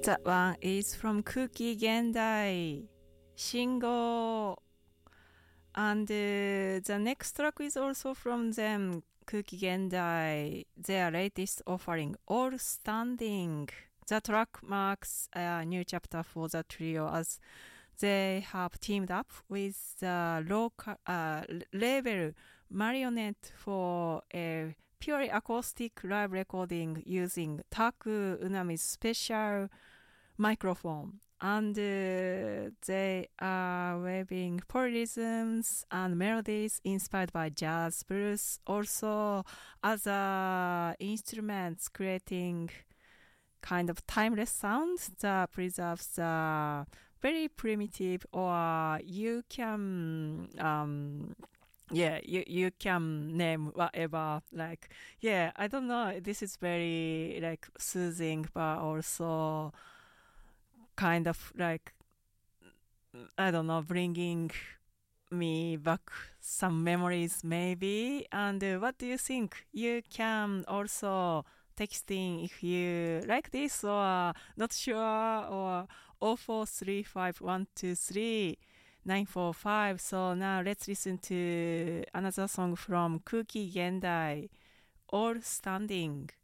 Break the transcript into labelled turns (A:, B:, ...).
A: That one is from Kuki Gendai, Shingo. And the next track is also from them, Kuki Gendai, their latest offering, All Standing. The track marks a new chapter for the trio as they have teamed up with the local label Marionette for a purely acoustic live recording using Taku Unami's special microphone. And they are weaving polyrhythms and melodies inspired by jazz, blues, also other instruments, creating kind of timeless sound that preserves the very primitive, or you can you can name whatever, like, I don't know, this is very like soothing but also kind of like, I don't know, bringing me back some memories maybe. And what do you think? You can also text in if you like this or not sure, or 0435123945. So now let's listen to another song from Kuki Gendai, All Standing.